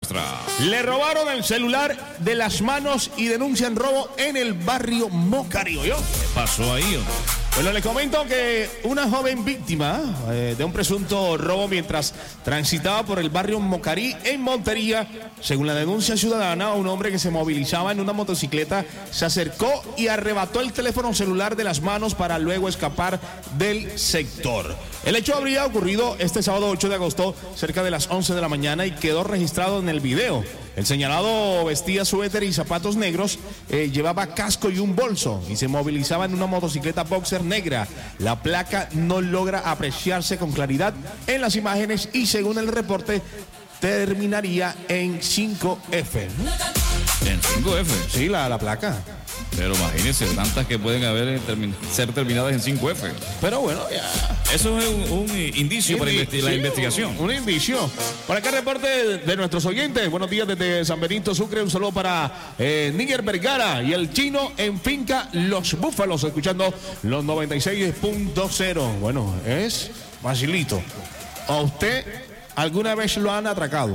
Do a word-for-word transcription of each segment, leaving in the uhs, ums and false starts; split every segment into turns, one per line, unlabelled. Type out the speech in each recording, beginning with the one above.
nuestra.
Le robaron el celular de las manos y denuncian robo en el barrio Mocarí. ¿Yo?
¿Qué pasó ahí?
Bueno, les comento que una joven víctima eh, de un presunto robo mientras transitaba por el barrio Mocarí en Montería, según la denuncia ciudadana, un hombre que se movilizaba en una motocicleta se acercó y arrebató el teléfono celular de las manos para luego escapar del sector. El hecho habría ocurrido este sábado ocho de agosto cerca de las once de la mañana y quedó registrado en el video. El señalado vestía suéter y zapatos negros, eh, llevaba casco y un bolso y se movilizaba en una motocicleta boxer negra. La placa no logra apreciarse con claridad en las imágenes y según el reporte terminaría en cinco F.
En cinco F.
Sí, la, la placa.
Pero imagínense, tantas que pueden haber termi- ser terminadas en cinco F.
Pero bueno, ya.
Eso es un, un indicio para
Indi-
investi- la
sí,
investigación.
Un, un indicio. Para acá reporte de, de nuestros oyentes. Buenos días desde San Benito Sucre. Un saludo para eh, Níger Vergara y el chino en finca Los Búfalos, escuchando los noventa y seis punto cero. Bueno, es facilito. ¿A usted alguna vez lo han atracado?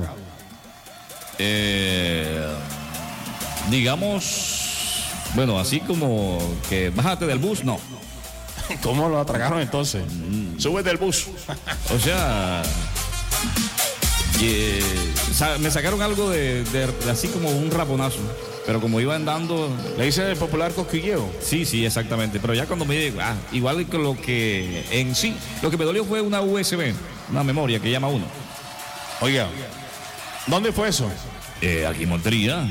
Eh, digamos, bueno, así como que bájate del bus, no.
¿Cómo lo atracaron entonces? Mm. Súbete del bus.
O sea, eh, sa- me sacaron algo de, de- de así como un raponazo. Pero como iba andando.
Le dicen el popular cosquilleo.
Sí, sí, exactamente. Pero ya cuando me digo, ah, igual que lo que en sí, lo que me dolió fue una U S B, una memoria que llama uno.
Oiga, ¿dónde fue eso?
Eh, aquí en Montería.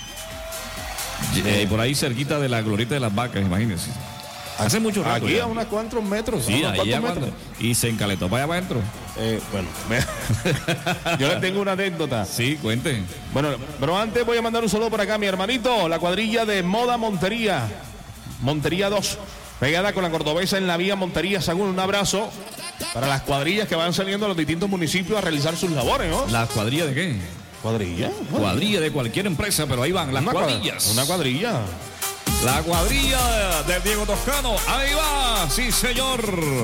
Eh, por ahí cerquita de la glorieta de las vacas, imagínense. Hace mucho rato.
Aquí
ya.
a unos cuantos metros.
Sí,
a unos
ahí
cuantos
aguanta.
metros.
Y se encaletó para allá para adentro.
Eh, bueno, me- yo le tengo una anécdota.
Sí, cuente.
Bueno, pero antes voy a mandar un saludo por acá, mi hermanito, la cuadrilla de Moda Montería, Montería dos, pegada con la cordobesa en la vía Montería Sagún. Un abrazo para las cuadrillas que van saliendo a los distintos municipios a realizar sus labores, ¿no?
¿La cuadrilla de qué?
¿Cuadrilla?
Cuadrilla de cualquier empresa, pero ahí van, las
Una
cuadrillas.
cuad- Una cuadrilla.
La cuadrilla de Diego Toscano, ahí va, sí señor.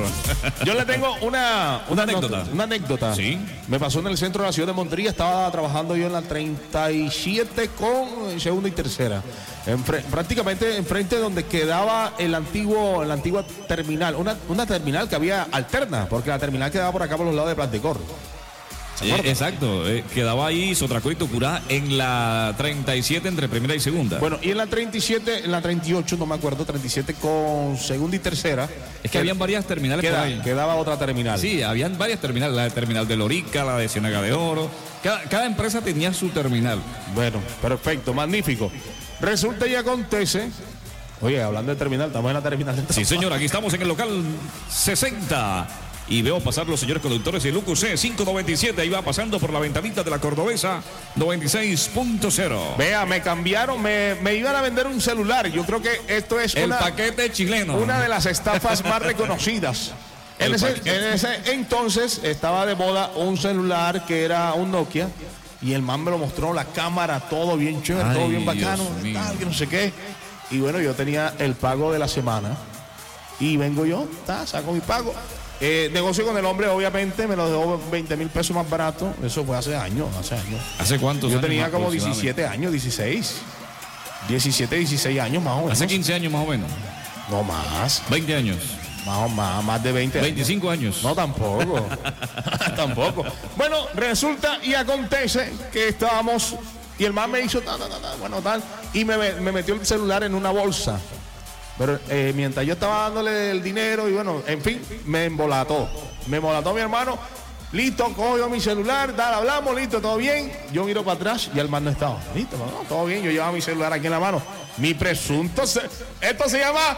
Yo le tengo una,
Una anécdota.
nota- Una anécdota.
Sí.
Me pasó en el centro de la ciudad de Montería. Estaba trabajando yo en la treinta y siete con segunda y tercera. Enfre- prácticamente enfrente donde quedaba el antiguo, la antigua terminal. Una, una terminal que había alterna, porque la terminal quedaba por acá por los lados de Planticor.
Eh, exacto, eh, quedaba ahí Sotracó y Tucurá en la treinta y siete entre primera y segunda.
Bueno, y en la treinta y siete, en la treinta y ocho, no me acuerdo, treinta y siete con segunda y tercera.
es que habían varias terminales por
queda-
ahí.
quedaba otra terminal.
Sí, habían varias terminales, la terminal de Lorica, la de Ciénaga de Oro. Cada, cada empresa tenía su terminal.
Bueno, perfecto, magnífico. Resulta y acontece. Oye, hablando de terminal, estamos en la terminal de
Sí, señor, aquí estamos en el local sesenta. Y veo pasar los señores conductores del U Q C quinientos noventa y siete. Ahí va pasando por la ventanita de la Cordobesa noventa y seis punto cero.
Vea, me cambiaron, me, me iban a vender un celular. Yo creo que esto es
El
una,
paquete chileno.
una de las estafas más reconocidas. En
El
ese,
paquete.
en ese entonces estaba de moda un celular que era un Nokia. Y el man me lo mostró, la cámara, todo bien chévere,
Ay,
todo bien bacano,
Dios mío.
tal, que no sé qué. Y bueno, yo tenía el pago de la semana. Y vengo yo, ta, saco mi pago. Eh, negocio con el hombre, obviamente, me lo dejó veinte mil pesos más barato. Eso fue hace años, hace años.
¿Hace cuántos
Yo
años
tenía como
aproximadamente?
diecisiete años, dieciséis. diecisiete, dieciséis años más o menos.
Hace quince años más o menos.
No más.
veinte años.
Más o más, más de veinte años.
veinticinco años.
No, tampoco. Tampoco. Bueno, resulta y acontece que estábamos y el man me hizo tal, tal, tal, bueno, tal, y me, me metió el celular en una bolsa. Pero eh, mientras yo estaba dándole el dinero y bueno, en fin, me embolató. Me embolató mi hermano. Listo, cojo mi celular, tal, hablamos, listo, todo bien. Yo miro para atrás y el man no estaba. Listo, no, todo bien. Yo llevaba mi celular aquí en la mano. Mi presunto. Ce- Esto se llama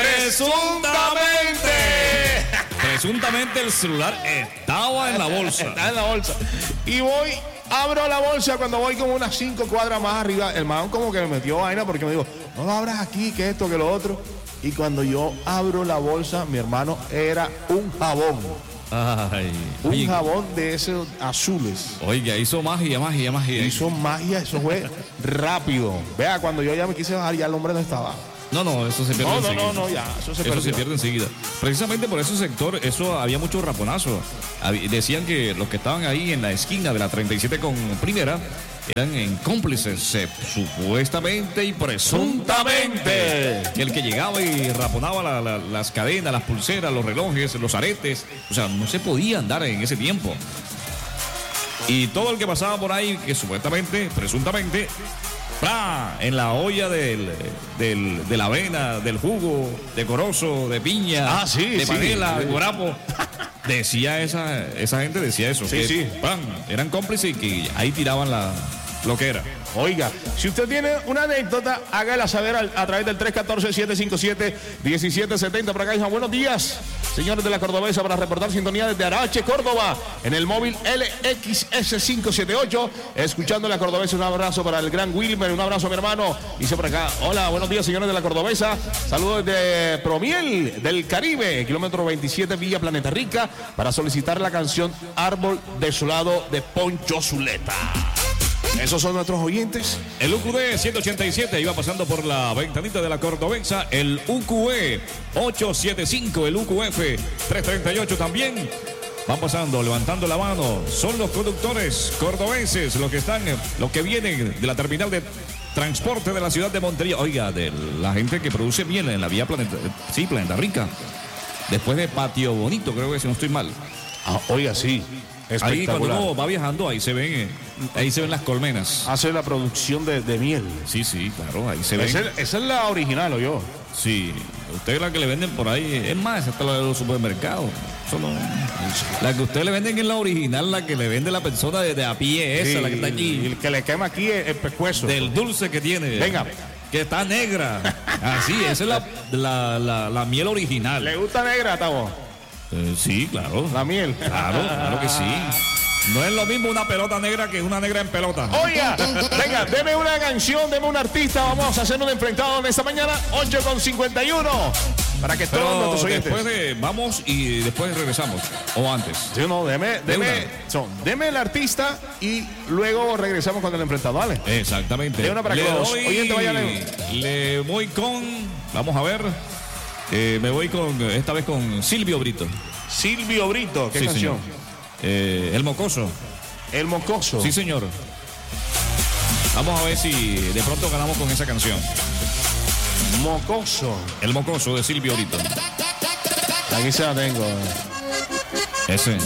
presuntamente.
Presuntamente el celular estaba en la bolsa.
Está en la bolsa. Y voy, abro la bolsa cuando voy como unas cinco cuadras más arriba. El man como que me metió vaina porque me dijo, no lo abras aquí, que esto, que lo otro. Y cuando yo abro la bolsa, mi hermano, era un jabón.
Ay,
Un
oye,
jabón de esos azules.
oiga, hizo magia, magia, magia.
Hizo magia, eso fue rápido. Vea, cuando yo ya me quise bajar, ya el hombre no estaba.
No, no, eso se pierde
No, no,
enseguida.
no, no, ya, eso se
Eso
perdió.
se pierde enseguida. Precisamente por ese sector, eso había mucho raponazo. Hab- Decían que los que estaban ahí en la esquina de la treinta y siete con primera, eran en cómplices, eh, supuestamente y presuntamente. El que llegaba y raponaba la, la, las cadenas, las pulseras, los relojes, los aretes. O sea, no se podía andar en ese tiempo. Y todo el que pasaba por ahí, que supuestamente, presuntamente, ¡pra! En la olla del, del, de la avena, del jugo, de corozo, de piña,
ah, sí,
de
sí,
panela,
sí.
de guarapo. Decía esa, esa gente, decía eso.
Sí,
que,
sí.
¡pam! Eran cómplices y que ahí tiraban la, lo que era.
Oiga, si usted tiene una anécdota, hágala saber a, a través del tres uno cuatro, siete cinco siete, uno siete siete cero. Por acá dicen, buenos días, señores de la Cordobesa, para reportar sintonía desde Arache, Córdoba, en el móvil L X S cinco siete ocho, escuchando la Cordobesa. Un abrazo para el gran Wilmer, un abrazo a mi hermano. Dice por acá, hola, buenos días, señores de la Cordobesa. Saludos desde Promiel, del Caribe, kilómetro veintisiete, Villa Planeta Rica, para solicitar la canción Árbol Desolado de Poncho Zuleta. Esos son nuestros oyentes.
El U Q D ciento ochenta y siete iba pasando por la ventanita de la Cordobesa. El U Q E ochocientos setenta y cinco, el U Q F trescientos treinta y ocho también. Van pasando, levantando la mano. Son los conductores cordobeses los que están, los que vienen de la terminal de transporte de la ciudad de Montería. Oiga, de la gente que produce miel en la vía Planeta, sí, Planeta Rica. Después de Patio Bonito, creo que si no estoy mal.
Ah, oiga, sí.
Ahí cuando uno va viajando, ahí se ven, ahí se ven las colmenas.
Hace la producción de, de miel.
Sí, sí, claro, ahí se ven.
Esa, esa es la original, ¿o yo?
Sí, usted la que le venden por ahí, es más, hasta la de los supermercados. Solo, la que usted le venden es la original, la que le vende la persona de, de a pie, esa,
Sí,
la que está aquí.
Y el que le quema aquí es el pescuezo.
Del dulce que tiene.
Venga.
Que está negra. Así, esa es la, la, la, la miel original.
¿Le gusta negra, Tavo?
Eh, sí, claro.
La miel.
Claro, claro que sí. No es lo mismo una pelota negra que una negra en pelota.
Oiga, venga, deme una canción, deme un artista. Vamos a hacer un enfrentado en esta mañana, ocho con cincuenta y uno. Para que todos
Pero
nuestros oyentes.
después de, vamos y después regresamos. O antes.
Sí, no, deme, deme, son, deme el artista y luego regresamos con el enfrentado, ¿vale?
Exactamente.
De una para que
le
los
doy,
oyentes vayan.
Le voy con, vamos a ver, eh, me voy con, esta vez con Silvio Brito.
Silvio Brito, ¿qué
Sí,
canción?
Eh, el Mocoso.
El Mocoso.
Sí, señor. Vamos a ver si de pronto ganamos con esa canción.
Mocoso.
El Mocoso de Silvio Brito.
Aquí se la tengo.
Ese.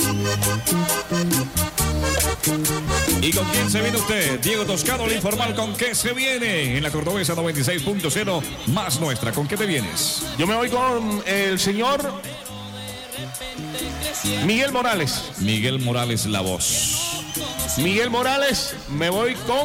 ¿Y con quién se viene usted? Diego Toscano, el informal, ¿con qué se viene? En la Cordobesa noventa y seis punto cero, más nuestra. ¿Con qué te vienes?
Yo me voy con el señor Miguel Morales.
Miguel Morales, la voz.
Miguel Morales, me voy con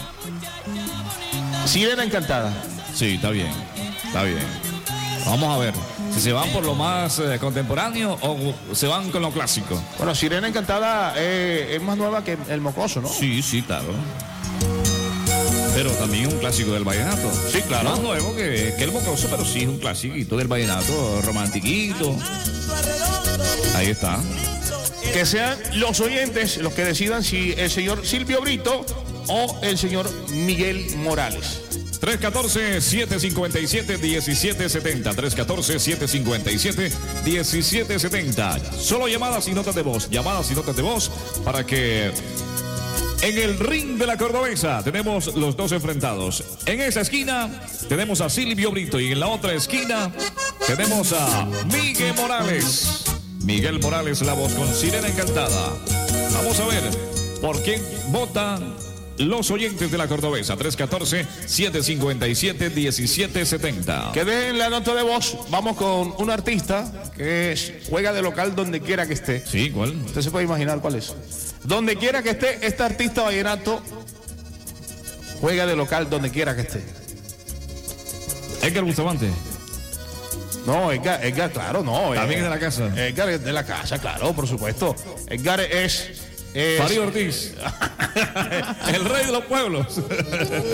Sirena Encantada.
Sí, está bien. Está bien. Vamos a ver si se van por lo más eh, contemporáneo o se van con lo clásico.
Bueno, Sirena Encantada eh, es más nueva que el Mocoso, ¿no?
Sí, sí, claro. Pero también un clásico del vallenato.
Sí, claro.
Más nuevo que, que el Mocoso, pero sí es un clasiquito del vallenato, romantiquito. Ahí está.
Que sean los oyentes los que decidan si el señor Silvio Brito o el señor Miguel Morales.
tres uno cuatro, siete cinco siete, uno siete siete cero. tres uno cuatro, siete cinco siete, uno siete siete cero. Solo llamadas y notas de voz. Llamadas y notas de voz para que en el ring de la Cordobesa tenemos los dos enfrentados. En esa esquina tenemos a Silvio Brito y en la otra esquina tenemos a Miguel Morales. Miguel Morales, la voz con Sirena Encantada. Vamos a ver por quién votan los oyentes de la Cordobesa. tres uno cuatro, siete cinco siete, uno siete siete cero.
Que dejen la nota de voz. Vamos con un artista que es- juega de local donde quiera que esté.
Sí, ¿cuál?
Usted se puede imaginar cuál es. Donde quiera que esté, este artista vallenato juega de local donde quiera que esté.
Edgar Bustamante.
No, Edgar, Edgar claro, no.
También es de la casa.
Edgar es de la casa, claro, por supuesto. Edgar es... es
Farid Ortiz. El rey de los pueblos.